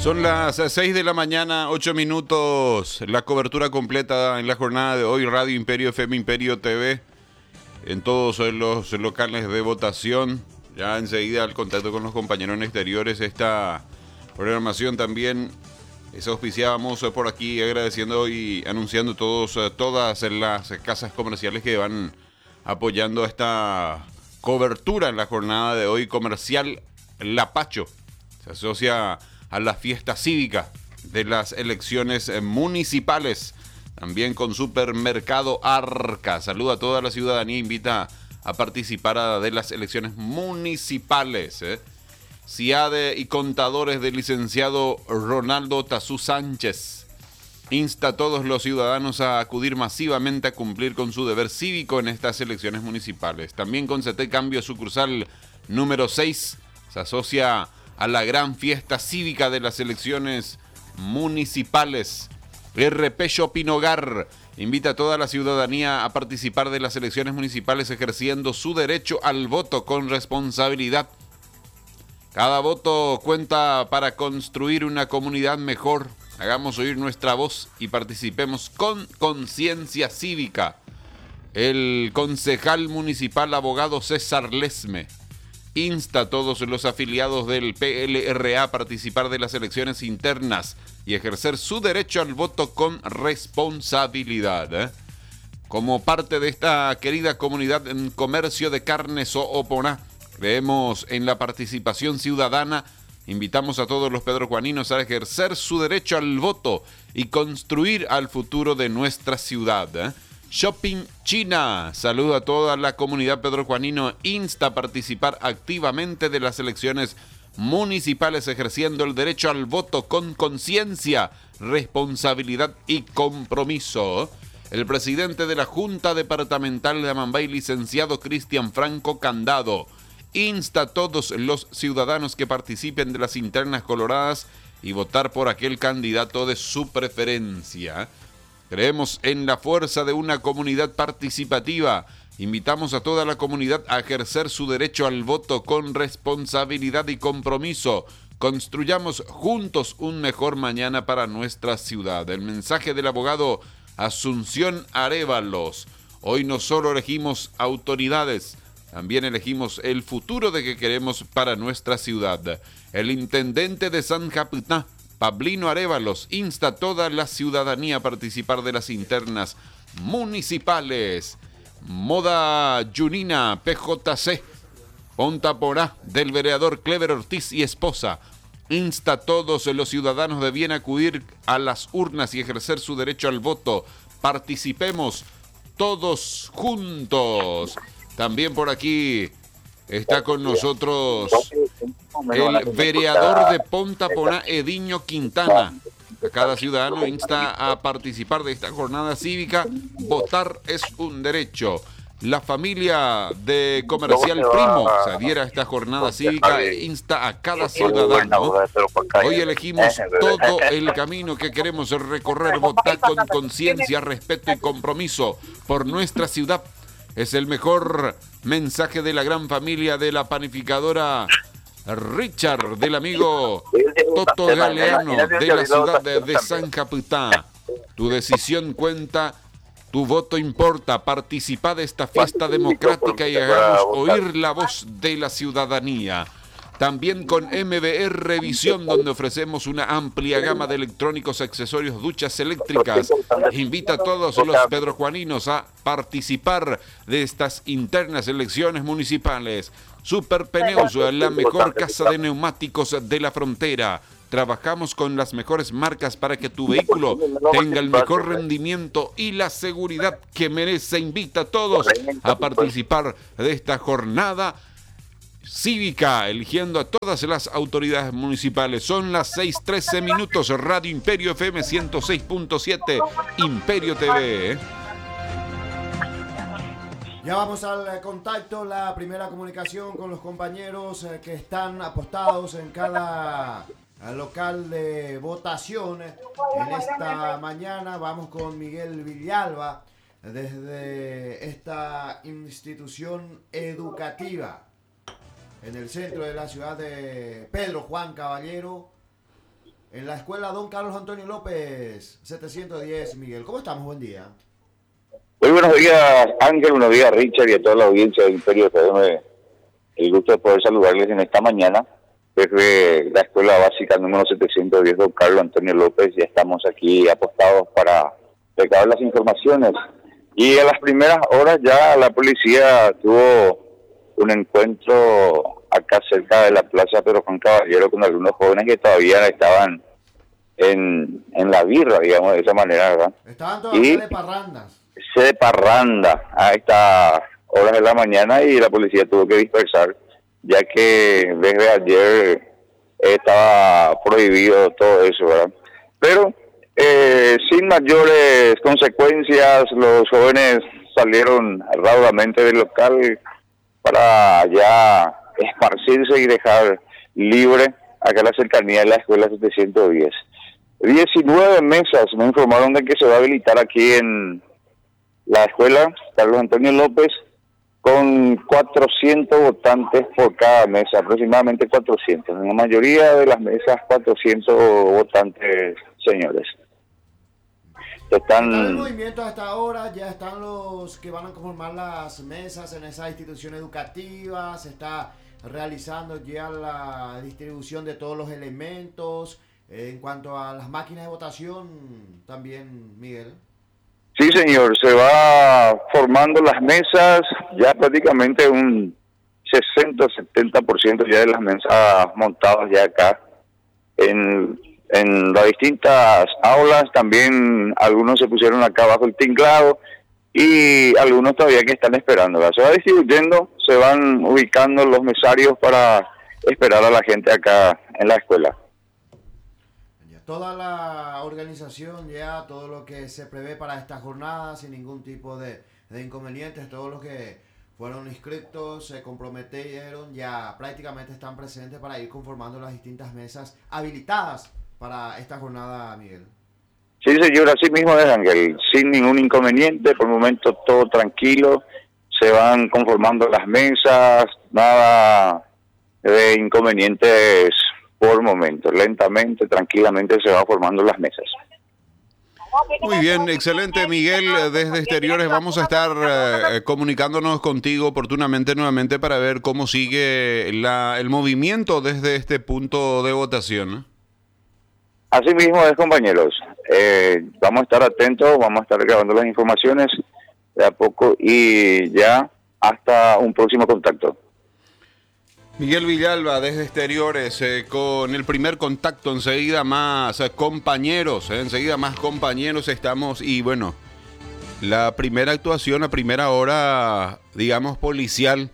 Son las 6 de la mañana, 8 minutos. La cobertura completa en la jornada de hoy, Radio Imperio FM, Imperio TV, en todos los locales de votación. Ya enseguida al contacto con los compañeros en exteriores. Esta programación también es auspiciábamos por aquí, agradeciendo y anunciando todas las casas comerciales que van apoyando esta cobertura en la jornada de hoy. Comercial Lapacho se asocia a la fiesta cívica de las elecciones municipales, también con Supermercado Arca. Saluda a toda la ciudadanía, invita a participar de las elecciones municipales. CIADE y contadores del licenciado Ronaldo Tazú Sánchez insta a todos los ciudadanos a acudir masivamente a cumplir con su deber cívico en estas elecciones municipales. También con CT Cambio sucursal número 6 se asocia a la gran fiesta cívica de las elecciones municipales. RP Shopping Hogar invita a toda la ciudadanía a participar de las elecciones municipales ejerciendo su derecho al voto con responsabilidad. Cada voto cuenta para construir una comunidad mejor. Hagamos oír nuestra voz y participemos con conciencia cívica. El concejal municipal abogado César Lesme insta a todos los afiliados del PLRA a participar de las elecciones internas y ejercer su derecho al voto con responsabilidad. Como parte de esta querida comunidad en comercio de carnes Oponá, creemos en la participación ciudadana. Invitamos a todos los pedrojuaninos a ejercer su derecho al voto y construir al futuro de nuestra ciudad. Shopping China saluda a toda la comunidad pedrojuanino, insta a participar activamente de las elecciones municipales ejerciendo el derecho al voto con conciencia, responsabilidad y compromiso. El presidente de la Junta Departamental de Amambay, licenciado Cristian Franco Candado, insta a todos los ciudadanos que participen de las internas coloradas y votar por aquel candidato de su preferencia. Creemos en la fuerza de una comunidad participativa. Invitamos a toda la comunidad a ejercer su derecho al voto con responsabilidad y compromiso. Construyamos juntos un mejor mañana para nuestra ciudad. El mensaje del abogado Asunción Arévalos. Hoy no solo elegimos autoridades, también elegimos el futuro de que queremos para nuestra ciudad. El intendente de San Capitán, Pablino Arévalos, insta a toda la ciudadanía a participar de las internas municipales. Moda Junina, PJC, Ponta Porá, del vereador Clever Ortiz y esposa, insta a todos los ciudadanos de bien acudir a las urnas y ejercer su derecho al voto. Participemos todos juntos. También por aquí está con nosotros el vereador de Ponta Porá, Ediño Quintana. A cada ciudadano insta a participar de esta jornada cívica. Votar es un derecho. La familia de Comercial Primo se adhiere a esta jornada cívica e insta a cada ciudadano. Hoy elegimos todo el camino que queremos recorrer. Votar con conciencia, respeto y compromiso por nuestra ciudad. Es el mejor mensaje de la gran familia de la panificadora Richard, del amigo Toto Galeano, de la ciudad de San Capitán. Tu decisión cuenta, tu voto importa. Participa de esta fiesta democrática y hagamos oír la voz de la ciudadanía. También con MBR Visión, donde ofrecemos una amplia gama de electrónicos, accesorios, duchas eléctricas. Invita a todos los pedrojuaninos a participar de estas internas elecciones municipales. Super Peneus, la mejor casa de neumáticos de la frontera. Trabajamos con las mejores marcas para que tu vehículo tenga el mejor rendimiento y la seguridad que merece. Invita a todos a participar de esta jornada cívica, eligiendo a todas las autoridades municipales. Son las 6:13 minutos. Radio Imperio FM 106.7, Imperio TV. Ya vamos al contacto, la primera comunicación con los compañeros que están apostados en cada local de votación. En esta mañana vamos con Miguel Villalba desde esta institución educativa en el centro de la ciudad de Pedro Juan Caballero, en la escuela Don Carlos Antonio López, 710, Miguel. ¿Cómo estamos? Buen día. Muy buenos días, Ángel, buenos días, Richard, y a toda la audiencia de Imperio FM. El gusto de poder saludarles en esta mañana desde la Escuela Básica número 710 Don Carlos Antonio López. Ya estamos aquí apostados para recabar las informaciones. Y a las primeras horas ya la policía tuvo un encuentro acá cerca de la Plaza Pedro Juan Caballero con algunos jóvenes que todavía estaban en la birra, digamos, de esa manera, ¿verdad? Estaban todavía de parrandas. Se parranda a estas horas de la mañana y la policía tuvo que dispersar, ya que desde ayer estaba prohibido todo eso, ¿verdad? Pero sin mayores consecuencias, los jóvenes salieron raudamente del local para ya esparcirse y dejar libre acá en la cercanía de la escuela 710. 19 mesas me informaron de que se va a habilitar aquí en la escuela Carlos Antonio López con 400 votantes por cada mesa, aproximadamente 400. En la mayoría de las mesas 400 votantes, señores. Están en movimiento hasta ahora, ya están los que van a conformar las mesas en esa institución educativa, se está realizando ya la distribución de todos los elementos. En cuanto a las máquinas de votación, también, Miguel. Sí, señor, se va formando las mesas, ya prácticamente un 60-70% ya de las mesas montadas ya acá en las distintas aulas. También algunos se pusieron acá bajo el tinglado y algunos todavía que están esperando. Se va distribuyendo, se van ubicando los mesarios para esperar a la gente acá en la escuela. Toda la organización, ya todo lo que se prevé para esta jornada, sin ningún tipo de inconvenientes, todos los que fueron inscritos, se comprometieron, ya prácticamente están presentes para ir conformando las distintas mesas habilitadas para esta jornada, Miguel. Sí, señor, así mismo es, Ángel, sin ningún inconveniente, por el momento todo tranquilo, se van conformando las mesas, nada de inconvenientes por momentos, lentamente, tranquilamente se van formando las mesas. Muy bien, excelente, Miguel. Desde Exteriores vamos a estar comunicándonos contigo oportunamente nuevamente para ver cómo sigue el movimiento desde este punto de votación. Así mismo es, compañeros. Vamos a estar atentos, vamos a estar grabando las informaciones de a poco y ya hasta un próximo contacto. Miguel Villalba desde Exteriores con el primer contacto, enseguida más compañeros estamos y bueno, la primera actuación, la primera hora, digamos, policial,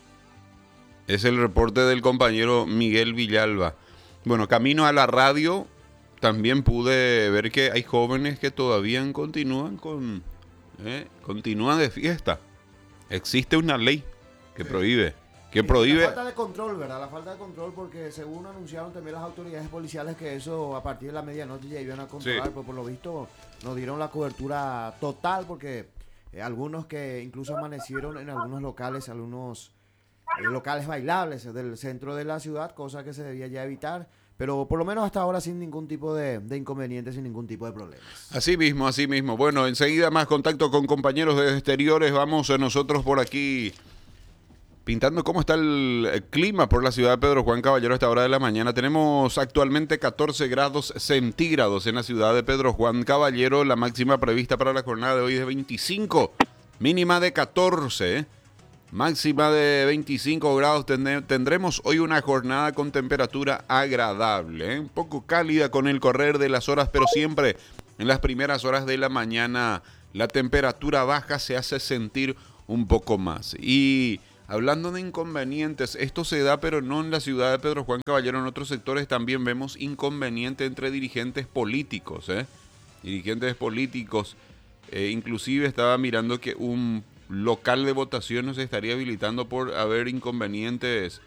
es el reporte del compañero Miguel Villalba. Bueno, camino a la radio también pude ver que hay jóvenes que todavía continúan continúan de fiesta. Existe una ley que prohíbe. La falta de control, ¿verdad? La falta de control, porque según anunciaron también las autoridades policiales que eso a partir de la medianoche ya iban a controlar, sí. Pero por lo visto nos dieron la cobertura total, porque algunos que incluso amanecieron en algunos locales, locales bailables del centro de la ciudad, cosa que se debía ya evitar, pero por lo menos hasta ahora sin ningún tipo de inconvenientes, sin ningún tipo de problemas. Así mismo. Bueno, enseguida más contacto con compañeros de Exteriores, vamos nosotros por aquí pintando cómo está el clima por la ciudad de Pedro Juan Caballero a esta hora de la mañana. Tenemos actualmente 14 grados centígrados en la ciudad de Pedro Juan Caballero. La máxima prevista para la jornada de hoy es de 25, mínima de 14, máxima de 25 grados. Tendremos hoy una jornada con temperatura agradable, un poco cálida con el correr de las horas, pero siempre en las primeras horas de la mañana la temperatura baja se hace sentir un poco más. Y hablando de inconvenientes, esto se da pero no en la ciudad de Pedro Juan Caballero, en otros sectores también vemos inconvenientes entre dirigentes políticos. Dirigentes políticos, inclusive estaba mirando que un local de votación no se estaría habilitando por haber inconvenientes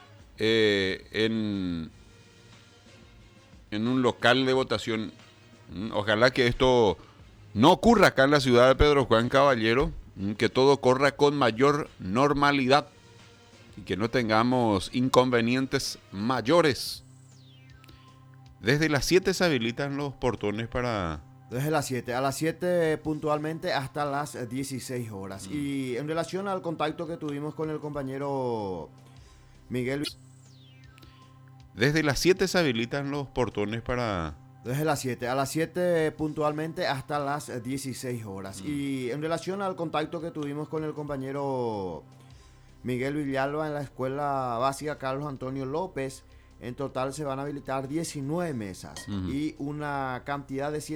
en un local de votación. Ojalá que esto no ocurra acá en la ciudad de Pedro Juan Caballero, que todo corra con mayor normalidad y que no tengamos inconvenientes mayores. Desde las 7 se habilitan los portones para... Desde las 7, a las 7 puntualmente hasta las 16 horas. Y en relación al contacto que tuvimos con el compañero Miguel... Desde las 7 se habilitan los portones para... Desde las 7, a las 7 puntualmente hasta las 16 horas. Y en relación al contacto que tuvimos con el compañero Miguel Villalba en la Escuela Básica Carlos Antonio López, en total se van a habilitar 19 mesas y una cantidad de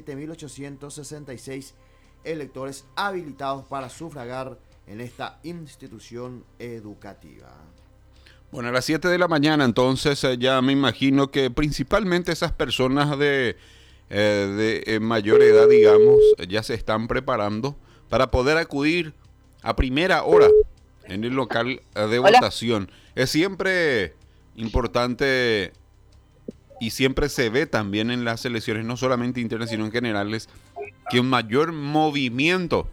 7.866 electores habilitados para sufragar en esta institución educativa. Bueno, a las 7 de la mañana, entonces ya me imagino que principalmente esas personas de mayor edad, digamos, ya se están preparando para poder acudir a primera hora en el local de votación. Es siempre importante y siempre se ve también en las elecciones, no solamente internas, sino en generales, que un mayor movimiento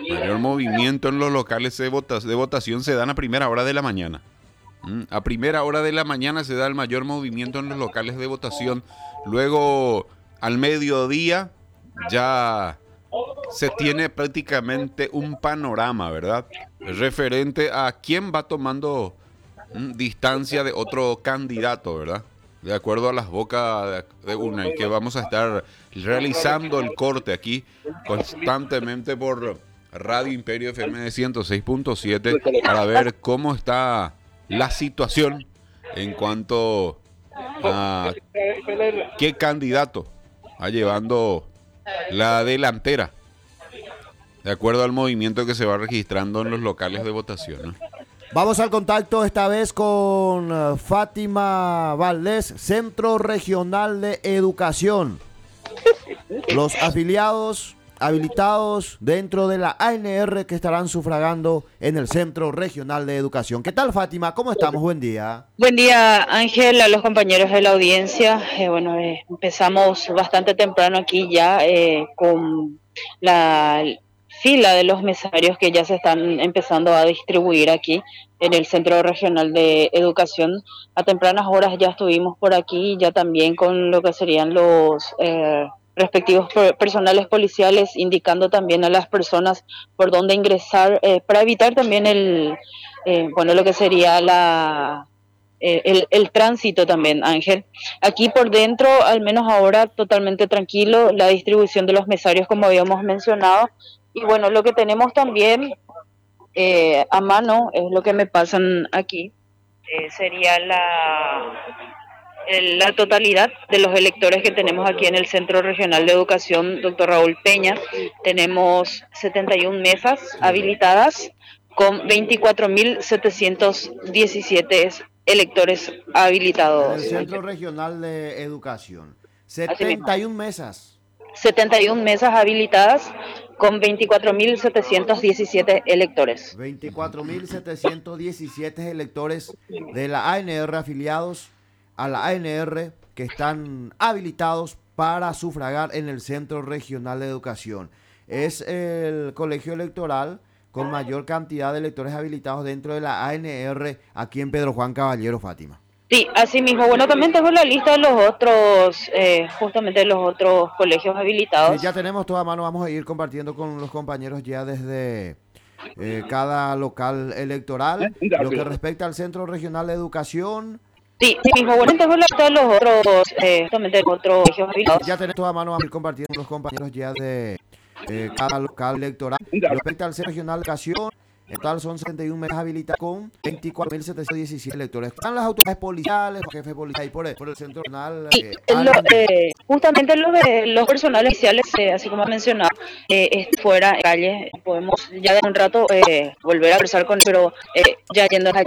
en los locales de votación se dan a primera hora de la mañana. A primera hora de la mañana se da el mayor movimiento en los locales de votación. Luego, al mediodía, ya se tiene prácticamente un panorama, ¿verdad? Referente a quién va tomando distancia de otro candidato, ¿verdad? De acuerdo a las bocas de una, y que vamos a estar realizando el corte aquí constantemente por Radio Imperio FM de 106.7 para ver cómo está la situación en cuanto a qué candidato va llevando la delantera, de acuerdo al movimiento que se va registrando en los locales de votación, ¿no? Vamos al contacto esta vez con Fátima Valdés, Centro Regional de Educación. Los afiliados habilitados dentro de la ANR que estarán sufragando en el Centro Regional de Educación. ¿Qué tal, Fátima? ¿Cómo estamos? Buen día. Buen día, Ángel, a los compañeros de la audiencia. Empezamos bastante temprano aquí ya con la fila de los mesarios que ya se están empezando a distribuir aquí en el Centro Regional de Educación. A tempranas horas ya estuvimos por aquí, ya también con lo que serían los respectivos personales policiales, indicando también a las personas por dónde ingresar, para evitar también lo que sería el tránsito también, Ángel. Aquí por dentro, al menos ahora, totalmente tranquilo, la distribución de los mesarios, como habíamos mencionado. Y bueno, lo que tenemos también a mano, es lo que me pasan aquí, sería la totalidad de los electores que tenemos aquí en el Centro Regional de Educación, doctor Raúl Peña. Tenemos 71 mesas habilitadas con 24.717 electores habilitados. En el Centro Regional de Educación, 71 mesas. 71 mesas habilitadas con 24.717 electores. 24.717 electores de la ANR afiliados a la ANR que están habilitados para sufragar en el Centro Regional de Educación. Es el colegio electoral con mayor cantidad de electores habilitados dentro de la ANR aquí en Pedro Juan Caballero, Fátima. Sí, así mismo. Bueno, también tengo la lista de los otros, justamente los otros colegios habilitados. Sí, ya tenemos toda mano, vamos a ir compartiendo con los compañeros ya desde cada local electoral. Lo que respecta al Centro Regional de Educación... Sí, mismo. Bueno, tengo la lista de los otros, justamente los otros colegios habilitados. Ya tenemos toda mano, vamos a ir compartiendo con los compañeros ya de cada local electoral. Lo que respecta al Centro Regional de Educación... En total son 71 mesas habilitadas con 24.717 electores. Están las autoridades policiales, los jefes policiales por el Centro Regional. Justamente los personales policiales, así como mencionado, fuera de calle, podemos ya de un rato volver a conversar con, pero ya yendo a la